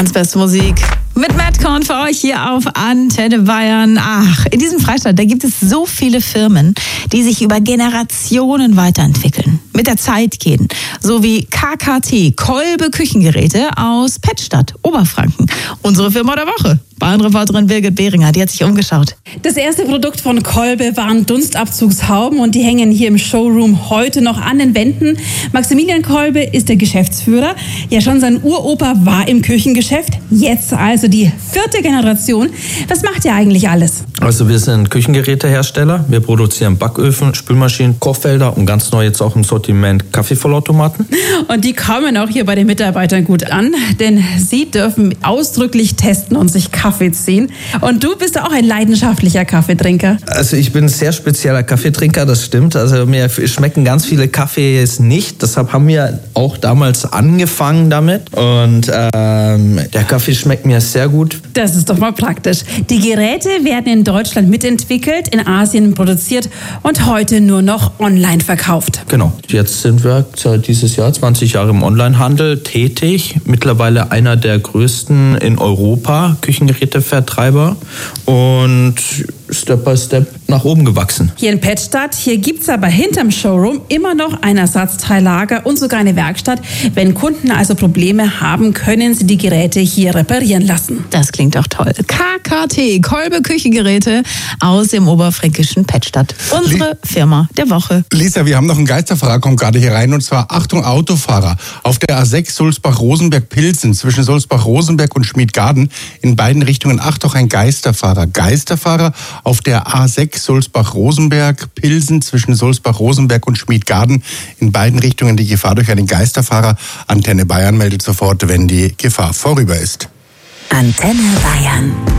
Bayerns beste Musik. Mit Madcon für euch hier auf Antenne Bayern. Ach, in diesem Freistaat, da gibt es so viele Firmen, die sich über Generationen weiterentwickeln, mit der Zeit gehen. So wie KKT, Kolbe Küchengeräte aus Pettstadt, Oberfranken. Unsere Firma der Woche. Bayern-Reporterin Birgit Behringer, die hat sich umgeschaut. Das erste Produkt von Kolbe waren Dunstabzugshauben und die hängen hier im Showroom heute noch an den Wänden. Maximilian Kolbe ist der Geschäftsführer. Ja, schon sein Uropa war im Küchengeschäft. Jetzt also die 4. Generation. Was macht ihr eigentlich alles? Also wir sind Küchengerätehersteller. Wir produzieren Backöfen, Spülmaschinen, Kochfelder und ganz neu jetzt auch im Sortiment Kaffeevollautomaten. Und die kommen auch hier bei den Mitarbeitern gut an, denn sie dürfen ausdrücklich testen und sich Kaffee ziehen. Und du bist auch ein leidenschaftlicher Kaffeetrinker. Also ich bin ein sehr spezieller Kaffeetrinker, das stimmt. Also mir schmecken ganz viele Kaffees nicht. Deshalb haben wir auch damals angefangen damit. Und der Kaffee schmeckt mir sehr gut. Das ist doch mal praktisch. Die Geräte werden in Deutschland mitentwickelt, in Asien produziert und heute nur noch online verkauft. Genau. Jetzt sind wir seit dieses Jahr 20 Jahre im Onlinehandel tätig. Mittlerweile einer der größten in Europa Küchengerätevertreiber und Step by Step nach oben gewachsen. Hier in Pettstadt, hier gibt es aber hinterm Showroom immer noch ein Ersatzteillager und sogar eine Werkstatt. Wenn Kunden also Probleme haben, können sie die Geräte hier reparieren lassen. Das klingt doch toll. KKT, Kolbe Küchengeräte aus dem oberfränkischen Pettstadt. Unsere Firma der Woche. Lisa, wir haben noch einen Geisterfahrer, kommt gerade hier rein, und zwar, Achtung, Autofahrer. Auf der A6 Sulzbach-Rosenberg-Pilsen zwischen Sulzbach-Rosenberg und Schmiedgarden in beiden Richtungen, Achtung, ein Geisterfahrer. Geisterfahrer auf der A6 Sulzbach-Rosenberg-Pilsen zwischen Sulzbach-Rosenberg und Schmiedgarden in beiden Richtungen die Gefahr durch einen Geisterfahrer. Antenne Bayern meldet sofort, wenn die Gefahr vorüber ist. Antenne Bayern.